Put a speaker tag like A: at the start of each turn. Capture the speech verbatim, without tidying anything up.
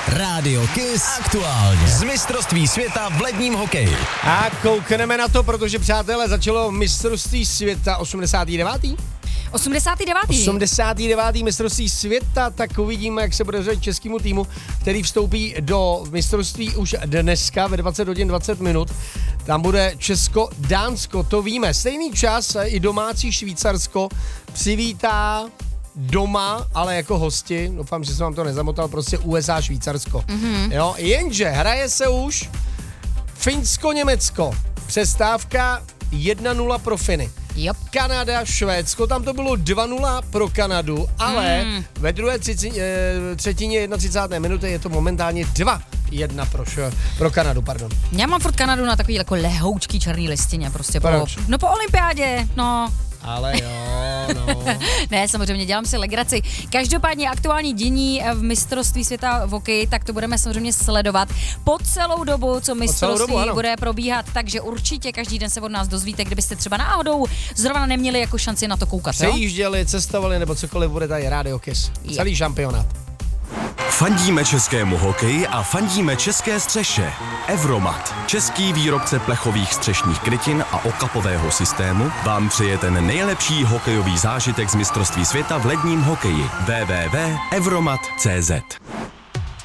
A: Rádio Kiss aktuálně z mistrovství světa v ledním hokeji.
B: A koukneme na to, protože přátelé, začalo mistrovství světa osmdesátý devátý
C: osmdesátý devátý
B: osmdesátý devátý mistrovství světa, tak uvidíme, jak se bude dařit českému týmu, který vstoupí do mistrovství už dneska ve dvacet hodin dvacet minut. Tam bude Česko-Dánsko, to víme. Stejný čas i domácí Švýcarsko přivítá doma, ale jako hosti, doufám, že jsem vám to nezamotal, prostě U S A Švýcarsko. Mm-hmm. Jo, jenže hraje se už Finsko-Německo. Přestávka jedna nula pro Finy.
C: Yep.
B: Kanada, Švédsko, tam to bylo dva nula pro Kanadu, ale mm. ve druhé tři, e, třetině třicáté minuty je to momentálně dva jedna pro, pro Kanadu, pardon.
C: Já mám furt Kanadu na takový jako lehoučký černý listině, prostě po, no po olympiádě, no.
B: Ale jo, no.
C: Ne, samozřejmě, dělám si legraci. Každopádně aktuální dění v mistrovství světa v hokeji, tak to budeme samozřejmě sledovat po celou dobu, co mistrovství dobu, bude probíhat, takže určitě každý den se od nás dozvíte, kdybyste třeba náhodou zrovna neměli jako šanci na to koukat.
B: Přejížděli, cestovali nebo cokoliv, bude tady Rádio Kiss. Je. Celý šampionát.
A: Fandíme českému hokeji a fandíme české střeše. Evromat, český výrobce plechových střešních krytin a okapového systému, vám přeje ten nejlepší hokejový zážitek z mistrovství světa v ledním hokeji. w w w tečka evromat tečka cé zet